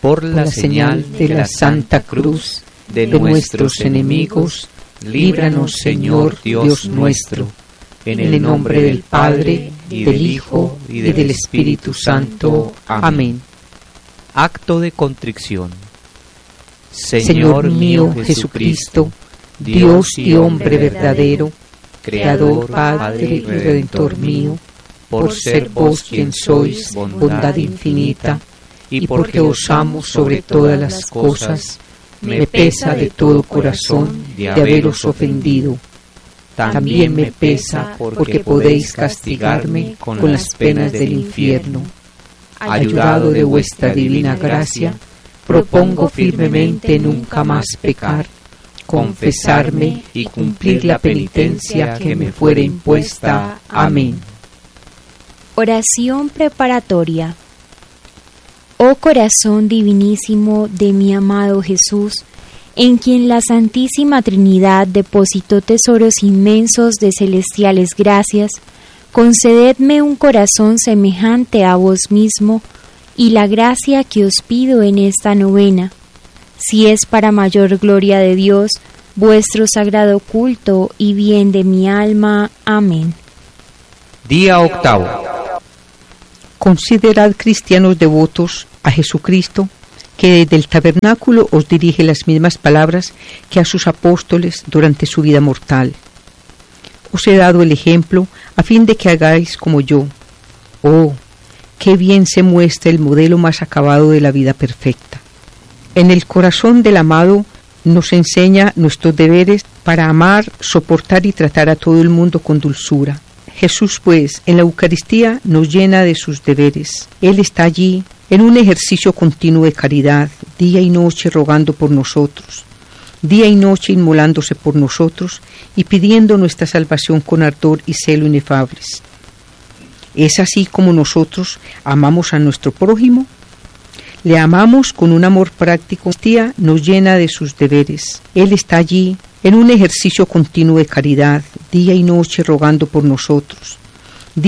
por la señal de la Santa Cruz de nuestros enemigos, líbranos, Señor Dios nuestro, en el nombre del Padre, y del Hijo, y del Espíritu Santo. Amén. Acto de contrición. Señor mío Jesucristo, Dios y hombre verdadero, Creador, Padre y Redentor mío, por ser vos quien sois, bondad infinita, y porque os amo sobre todas las cosas, me pesa de todo corazón de haberos ofendido. También me pesa porque podéis castigarme con las penas del infierno. Ayudado de vuestra divina gracia, propongo firmemente nunca más pecar, confesarme y cumplir la penitencia que me fuere impuesta. Amén. Oración preparatoria. Oh corazón divinísimo de mi amado Jesús, en quien la Santísima Trinidad depositó tesoros inmensos de celestiales gracias, concededme un corazón semejante a vos mismo y la gracia que os pido en esta novena, si es para mayor gloria de Dios, vuestro sagrado culto y bien de mi alma. Amén. Día octavo. Considerad, cristianos devotos, a Jesucristo, que desde el tabernáculo os dirige las mismas palabras que a sus apóstoles durante su vida mortal. Os he dado el ejemplo a fin de que hagáis como yo. Oh, qué bien se muestra el modelo más acabado de la vida perfecta. En el corazón del amado nos enseña nuestros deberes para amar, soportar y tratar a todo el mundo con dulzura. Jesús, pues, en la Eucaristía nos llena de sus deberes. Él está allí, en un ejercicio continuo de caridad, día y noche rogando por nosotros, día y noche inmolándose por nosotros y pidiendo nuestra salvación con ardor y celo inefables. ¿Es así como nosotros amamos a nuestro prójimo? Le amamos con un amor práctico. La Eucaristía nos llena de sus deberes. Él está allí, en un ejercicio continuo de caridad, día y noche rogando por nosotros,